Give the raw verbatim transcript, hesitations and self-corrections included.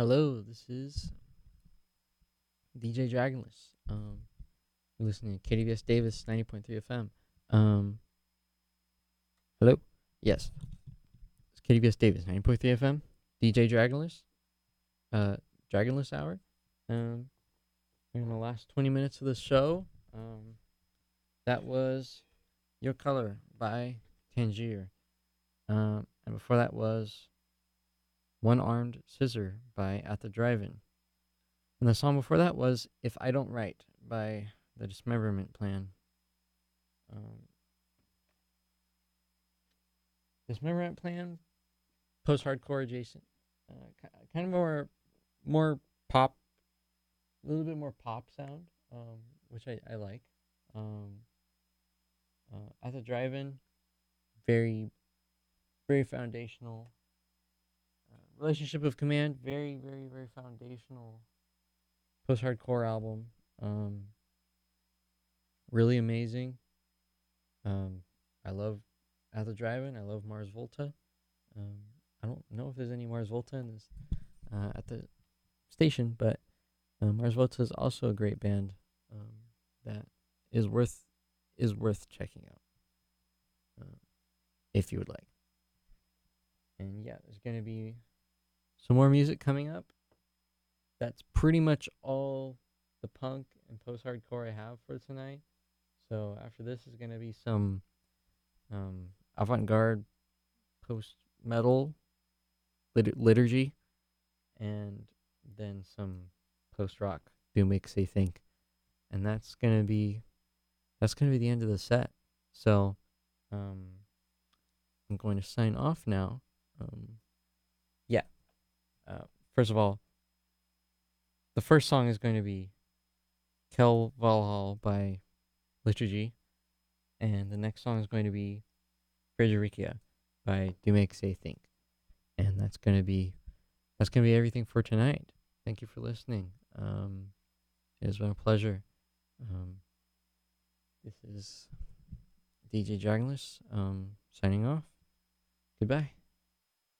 Hello, this is D J Dragonless. Um, you're listening to K D V S Davis ninety point three F M. Um, hello? Yes, it's K D V S Davis ninety point three F M. D J Dragonless. Uh, Dragonless Hour. Um, in the last twenty minutes of the show, um, that was Your Color by Tangier. Um, and before that was One Armed Scissor by At the Drive-In. And the song before that was If I Don't Write by The Dismemberment Plan. Um, Dismemberment Plan, post-hardcore adjacent, uh, kind of more, more pop, a little bit more pop sound, um, which I, I like. Um, uh, at the drive-in, very, very foundational. Uh, Relationship of Command, very, very, very foundational post-hardcore album. Um, really amazing. Um, I love At the Drive-In. I love Mars Volta. Um, I don't know if there's any Mars Volta in this uh, at the station, but um, Mars Volta is also a great band um, that is worth is worth checking out uh, if you would like. And yeah, there's gonna be some more music coming up. That's pretty much all the punk and post-hardcore I have for tonight. So after this is gonna be some um, avant-garde post-metal lit- liturgy, and then some post-rock do make say think, and that's gonna be that's gonna be the end of the set. So um, I'm going to sign off now. Um, yeah. Uh, first of all, the first song is going to be Kel Valhall by Liturgy, and the next song is going to be Fredericia by Do Make Say Think, and that's gonna be that's gonna be everything for tonight. Thank you for listening. Um, it has been a pleasure. Um, this is D J Dragonless um, signing off. Goodbye.